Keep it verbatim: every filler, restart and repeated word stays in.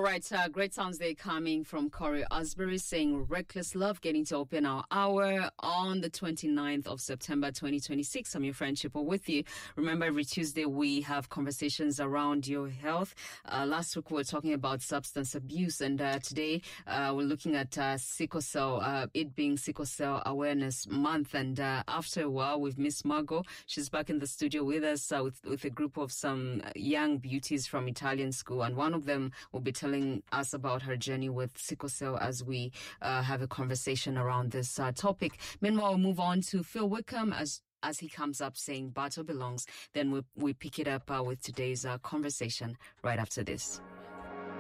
right, uh, great sounds there coming from Corey Asbury saying Reckless Love, getting to open our hour on the twenty-ninth of September twenty twenty-six. I'm your friend Chippo with you. Remember, every Tuesday we have conversations around your health. Uh, last week we were talking about substance abuse, and uh, today uh, we're looking at uh, sickle cell, uh, it being Sickle Cell Awareness Month. And uh, after a while, we've missed Margot. She's back in the studio with us uh, with, with a group of some young beauties from Italian school, and one of them will be telling us about her journey with sickle cell as we uh, have a conversation around this uh, topic. Meanwhile, we'll move on to Phil Wickham as as he comes up saying Battle Belongs. Then we we pick it up uh, with today's uh, conversation right after this.